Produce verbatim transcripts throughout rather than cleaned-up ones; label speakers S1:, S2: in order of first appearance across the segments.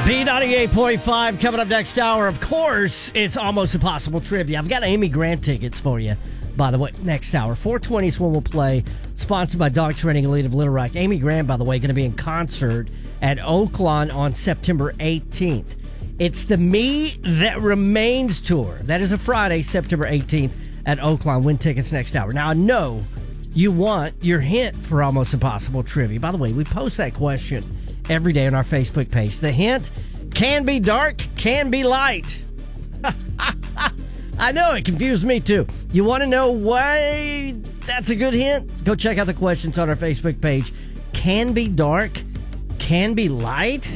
S1: B ninety-eight point five coming up next hour. Of course, it's Almost Impossible Trivia. I've got Amy Grant tickets for you, by the way, next hour. four twenty is when we'll play, sponsored by Dog Training Elite of Little Rock. Amy Grant, by the way, going to be in concert at Oaklawn on September eighteenth. It's the Me That Remains tour. That is a Friday, September eighteenth at Oaklawn. Win tickets next hour. Now, I know you want your hint for Almost Impossible Trivia. By the way, we post that question every day on our Facebook page. The hint can be dark, can be light. I know, it confused me too. You want to know why that's a good hint? Go check out the questions on our Facebook page. Can be dark, can be light.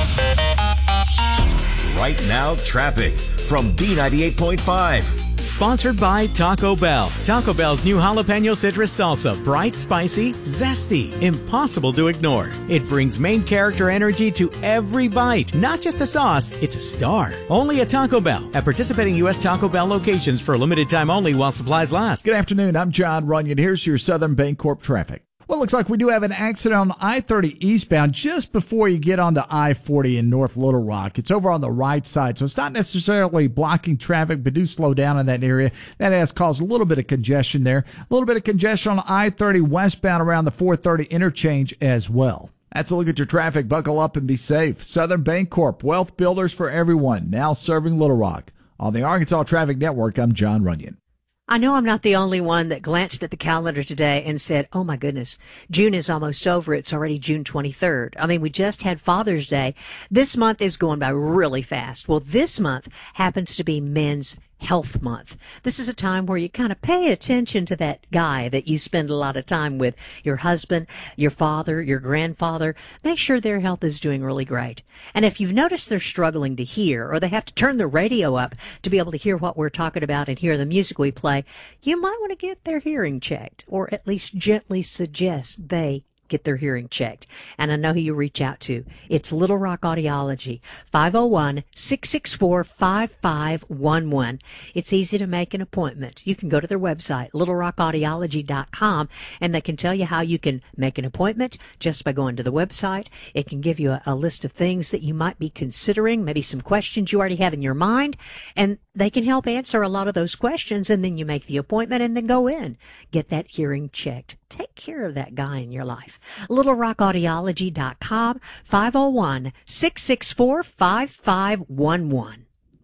S2: Right now, traffic from B ninety-eight point five.
S3: Sponsored by Taco Bell. Taco Bell's new jalapeno citrus salsa. Bright, spicy, zesty, impossible to ignore. It brings main character energy to every bite. Not just a sauce, it's a star. Only at Taco Bell. At participating U S Taco Bell locations for a limited time only while supplies last.
S4: Good afternoon. I'm John Runyon. Here's your Southern Bancorp traffic. Well, it looks like we do have an accident on I thirty eastbound just before you get onto I forty in North Little Rock. It's over on the right side, so it's not necessarily blocking traffic, but do slow down in that area. That has caused a little bit of congestion there. A little bit of congestion on I thirty westbound around the four thirty interchange as well. That's a look at your traffic. Buckle up and be safe. Southern Bancorp, wealth builders for everyone, now serving Little Rock. On the Arkansas Traffic Network, I'm John Runyon.
S5: I know I'm not the only one that glanced at the calendar today and said, oh my goodness, June is almost over. It's already June twenty-third. I mean, we just had Father's Day. This month is going by really fast. Well, this month happens to be Men's Health Month. This is a time where you kind of pay attention to that guy that you spend a lot of time with, your husband, your father, your grandfather. Make sure their health is doing really great. And if you've noticed they're struggling to hear, or they have to turn the radio up to be able to hear what we're talking about and hear the music we play, you might want to get their hearing checked, or at least gently suggest they get their hearing checked. And I know who you reach out to. It's Little Rock Audiology, five oh one, six six four, five five one one. It's easy to make an appointment. You can go to their website, little rock audiology dot com, and they can tell you how you can make an appointment just by going to the website. It can give you a, a list of things that you might be considering, maybe some questions you already have in your mind, and they can help answer a lot of those questions, and then you make the appointment and then go in. Get that hearing checked. Take care of that guy in your life. little rock audiology dot com, five oh one, six six four, five five one one.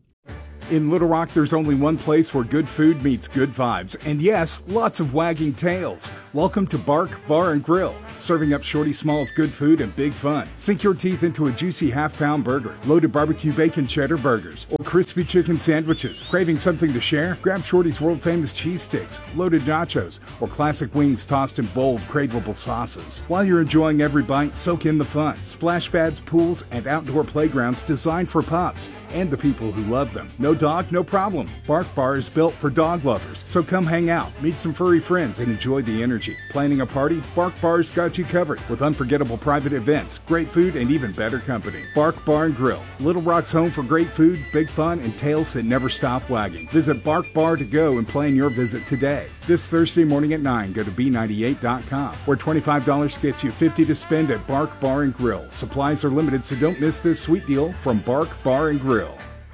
S6: In Little Rock, there's only one place where good food meets good vibes. And yes, lots of wagging tails. Welcome to Bark Bar and Grill, serving up Shorty Small's good food and big fun. Sink your teeth into a juicy half-pound burger, loaded barbecue bacon cheddar burgers, or crispy chicken sandwiches. Craving something to share? Grab Shorty's world-famous cheese sticks, loaded nachos, or classic wings tossed in bold, craveable sauces. While you're enjoying every bite, soak in the fun. Splash pads, pools, and outdoor playgrounds designed for pups and the people who love them. No dog, no problem. Bark Bar is built for dog lovers, so come hang out, meet some furry friends, and enjoy the energy. Planning a party? Bark Bar's got you covered with unforgettable private events, great food, and even better company. Bark Bar and Grill, Little Rock's home for great food, big fun, and tails that never stop wagging. Visit Bark Bar to go and plan your visit today. This Thursday morning at nine, go to B ninety-eight dot com, where twenty-five dollars gets you fifty dollars to spend at Bark Bar and Grill. Supplies are limited, so don't miss this sweet deal from Bark Bar and Grill.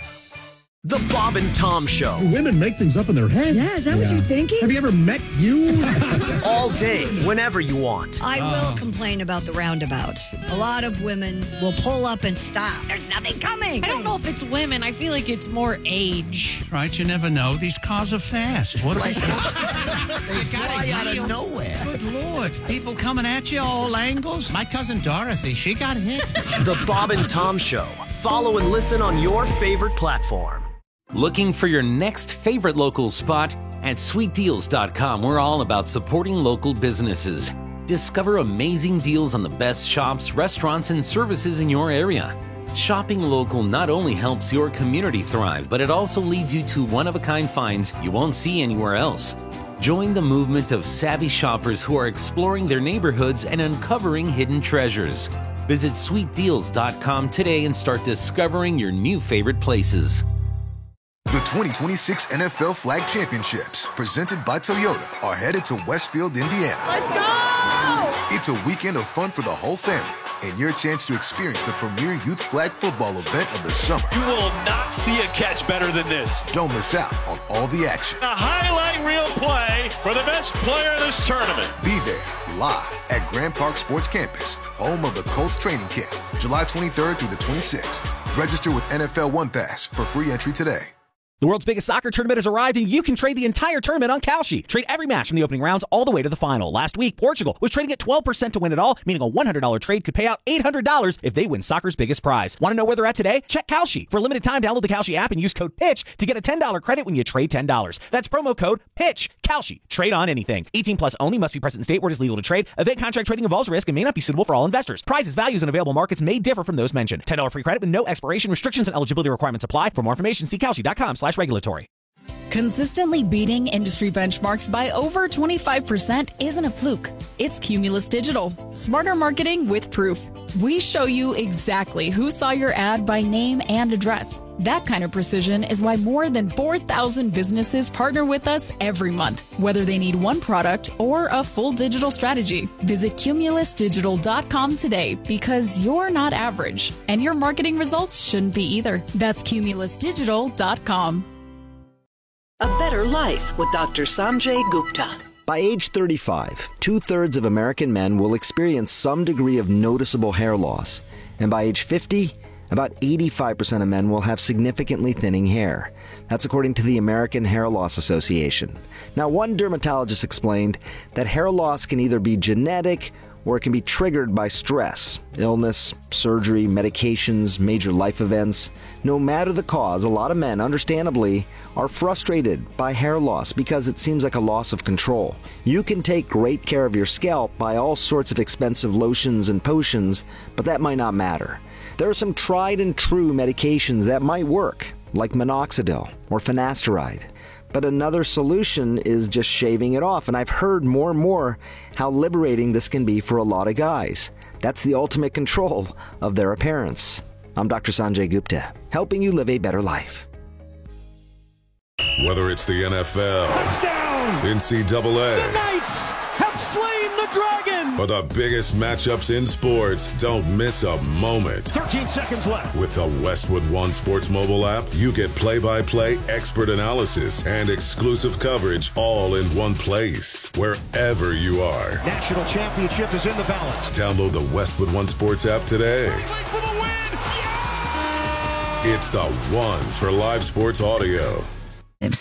S2: The Bob and Tom Show.
S7: Women make things up in their head.
S8: Yeah, is that yeah. what you're thinking?
S7: Have you ever met you?
S2: All day, whenever you want.
S8: I will complain about the roundabouts. A lot of women will pull up and stop. There's nothing coming.
S9: I don't know if it's women. I feel like it's more age.
S7: Right, you never know. These cars are fast. What
S10: like, they fly out of nowhere.
S7: Good Lord. People coming at you all angles. My cousin Dorothy, she got hit.
S2: The Bob and Tom Show. Follow and listen on your favorite platform.
S11: Looking for your next favorite local spot? At sweet deals dot com, we're all about supporting local businesses. Discover amazing deals on the best shops, restaurants, and services in your area. Shopping local not only helps your community thrive, but it also leads you to one-of-a-kind finds you won't see anywhere else. Join the movement of savvy shoppers who are exploring their neighborhoods and uncovering hidden treasures. Visit sweet deals dot com today and start discovering your new favorite places.
S12: The twenty twenty-six N F L Flag Championships, presented by Toyota, are headed to Westfield, Indiana.
S9: Let's go!
S12: It's a weekend of fun for the whole family. and your chance to experience the premier youth flag football event of the summer.
S13: You will not see a catch better than this.
S12: Don't miss out on all the action.
S13: A highlight reel play for the best player in this tournament.
S12: Be there live at Grand Park Sports Campus, home of the Colts training camp, July twenty-third through the twenty-sixth. Register with N F L One Pass for free entry today.
S14: The world's biggest soccer tournament has arrived, and you can trade the entire tournament on Kalshi. Trade every match from the opening rounds all the way to the final. Last week, Portugal was trading at twelve percent to win it all, meaning a one hundred dollars trade could pay out eight hundred dollars if they win soccer's biggest prize. Want to know where they're at today? Check Kalshi. For a limited time, download the Kalshi app and use code PITCH to get a ten dollars credit when you trade ten dollars. That's promo code PITCH. Kalshi. Trade on anything. eighteen plus only. Must be present in state where it is legal to trade. Event contract trading involves risk and may not be suitable for all investors. Prices, values, and available markets may differ from those mentioned. ten dollars free credit with no expiration. Restrictions and eligibility requirements apply. For more information, see Kalshi.com slash regulatory.
S15: Consistently beating industry benchmarks by over twenty-five percent isn't a fluke. It's Cumulus Digital. Smarter marketing with proof. We show you exactly who saw your ad by name and address. That kind of precision is why more than four thousand businesses partner with us every month, whether they need one product or a full digital strategy. Visit cumulus digital dot com today because you're not average, and your marketing results shouldn't be either. That's cumulus digital dot com.
S16: A Better Life with Doctor Sanjay Gupta.
S17: By age thirty-five, two-thirds of American men will experience some degree of noticeable hair loss. And by age fifty, about eighty-five percent of men will have significantly thinning hair. That's according to the American Hair Loss Association. Now, one dermatologist explained that hair loss can either be genetic or it can be triggered by stress, illness, surgery, medications, major life events. No matter the cause, a lot of men, understandably, are frustrated by hair loss because it seems like a loss of control. You can take great care of your scalp by all sorts of expensive lotions and potions, but that might not matter. There are some tried and true medications that might work, like minoxidil or finasteride. But another solution is just shaving it off, and I've heard more and more how liberating this can be for a lot of guys. That's the ultimate control of their appearance. I'm Doctor Sanjay Gupta, helping you live a better life.
S18: Whether it's the N F L, touchdown, N C double A,
S19: the Knights have slain the dragon,
S18: or the biggest matchups in sports, don't miss a moment.
S19: thirteen seconds left.
S18: With the Westwood One Sports mobile app, you get play-by-play expert analysis and exclusive coverage all in one place, wherever you are.
S19: National championship is in the balance.
S18: Download the Westwood One Sports app today.
S19: For the win. Yeah!
S18: It's the one for live sports audio.